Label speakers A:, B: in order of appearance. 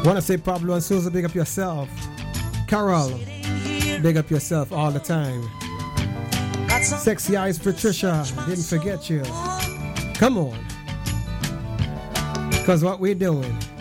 A: Wanna say Pablo and Susan, big up yourself. Carol, big up yourself all the time. Sexy Eyes Patricia, didn't forget you. Come on. Because what we're doing